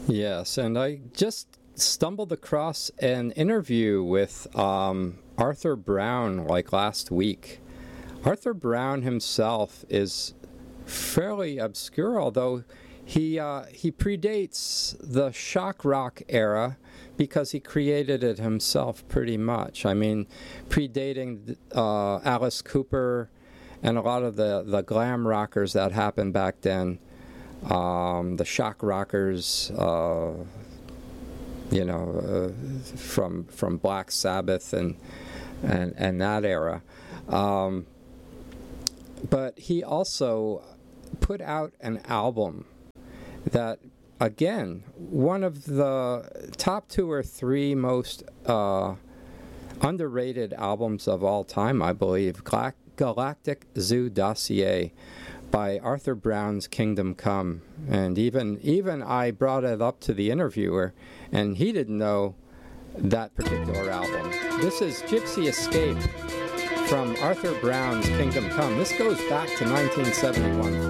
Yes, and I just stumbled across an interview with Arthur Brown like last week. Arthur Brown himself is fairly obscure, although he predates the shock rock era because he created it himself pretty much. I mean, predating Alice Cooper and a lot of the glam rockers that happened back then. The shock rockers, from Black Sabbath and that era. But he also put out an album that, again, one of the top 2 or 3 most underrated albums of all time, I believe, Galactic Zoo Dossier by Arthur Brown's Kingdom Come. And even I brought it up to the interviewer, and he didn't know that particular album. This is Gypsy Escape from Arthur Brown's Kingdom Come. This goes back to 1971.